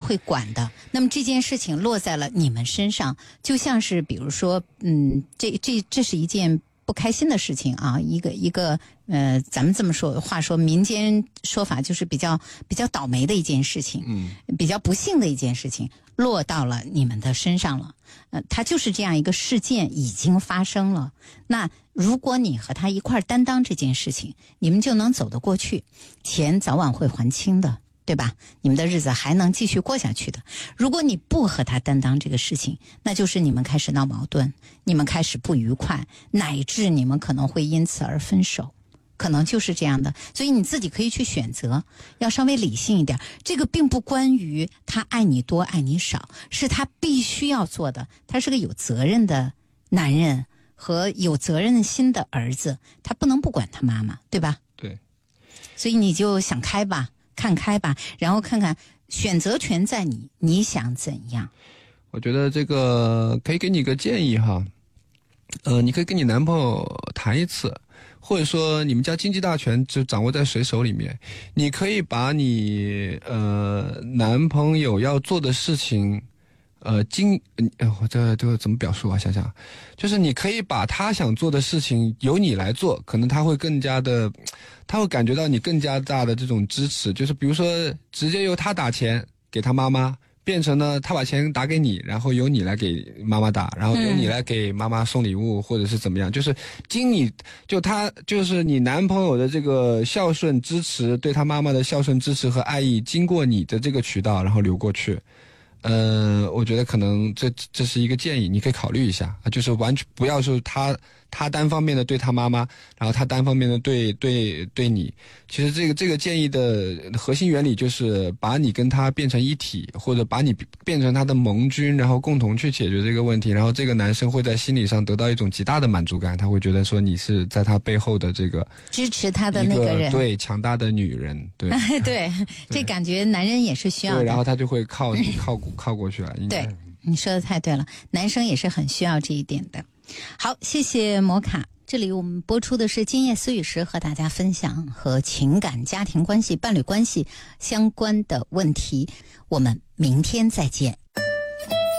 会管的。那么这件事情落在了你们身上，就像是比如说，这是一件不开心的事情啊，一个咱们这么说，话说民间说法就是比较倒霉的一件事情，比较不幸的一件事情落到了你们的身上了。它就是这样一个事件已经发生了。那如果你和他一块儿担当这件事情，你们就能走得过去，钱早晚会还清的，对吧？你们的日子还能继续过下去的。如果你不和他担当这个事情，那就是你们开始闹矛盾，你们开始不愉快，乃至你们可能会因此而分手，可能就是这样的。所以你自己可以去选择，要稍微理性一点。这个并不关于他爱你多爱你少，是他必须要做的。他是个有责任的男人和有责任心的儿子，他不能不管他妈妈，对吧？ 对。 所以你就想开吧，看开吧，然后看看选择权在你，你想怎样？ 我觉得这个可以给你个建议哈，你可以跟你男朋友谈一次，或者说你们家经济大权就掌握在谁手里面，你可以把你男朋友要做的事情，我这个怎么表述啊？想想，就是你可以把他想做的事情由你来做，可能他会更加的，他会感觉到你更加大的这种支持。就是比如说，直接由他打钱给他妈妈，变成呢他把钱打给你，然后由你来给妈妈打，然后由你来给妈妈送礼物，或者是怎么样，就是他就是你男朋友的这个孝顺支持，对他妈妈的孝顺支持和爱意，经过你的这个渠道，然后流过去。我觉得可能这是一个建议，你可以考虑一下啊，就是完全不要说他单方面的对他妈妈，然后他单方面的对你。其实这个建议的核心原理就是把你跟他变成一体，或者把你变成他的盟军，然后共同去解决这个问题。然后这个男生会在心理上得到一种极大的满足感，他会觉得说你是在他背后的这个支持他的那个人， 对，强大的女人，对对，这感觉男人也是需要的。 对，然后他就会靠过去了。 对，你说的太对了，男生也是很需要这一点的。好，谢谢摩卡。这里我们播出的是今夜思雨时，和大家分享和情感、家庭关系、伴侣关系相关的问题。我们明天再见。